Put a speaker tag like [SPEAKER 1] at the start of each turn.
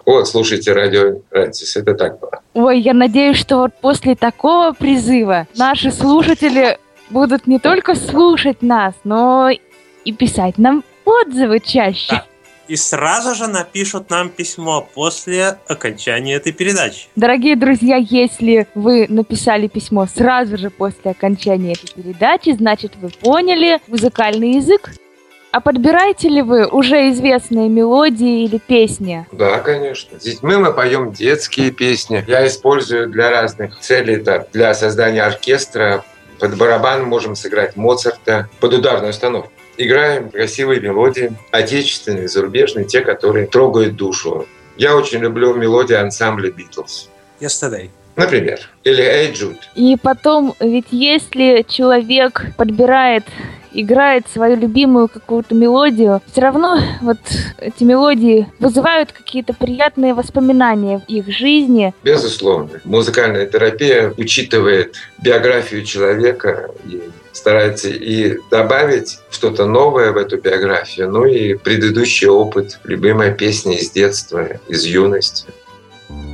[SPEAKER 1] Вот, слушайте радио Рансис, это так было.
[SPEAKER 2] Ой, я надеюсь, что вот после такого призыва наши слушатели будут не только слушать нас, но и писать нам отзывы чаще.
[SPEAKER 3] Да. И сразу же напишут нам письмо после окончания этой передачи.
[SPEAKER 2] Дорогие друзья, если вы написали письмо сразу же после окончания этой передачи, значит, вы поняли музыкальный язык. А подбираете ли вы уже известные мелодии или песни?
[SPEAKER 1] Да, конечно. С детьми мы поем детские песни. Я использую для разных целей, для создания оркестра. Под барабан можем сыграть Моцарта, под ударную установку. Играем красивые мелодии, отечественные, зарубежные, те, которые трогают душу. Я очень люблю мелодии ансамбля Beatles.
[SPEAKER 3] Yesterday.
[SPEAKER 1] Например. Или Hey Jude.
[SPEAKER 2] И потом, ведь если человек подбирает, играет свою любимую какую-то мелодию, все равно вот эти мелодии вызывают какие-то приятные воспоминания в их жизни.
[SPEAKER 1] Безусловно. Музыкальная терапия учитывает биографию человека и старается и добавить что-то новое в эту биографию, ну и предыдущий опыт, любимая песня из детства, из юности.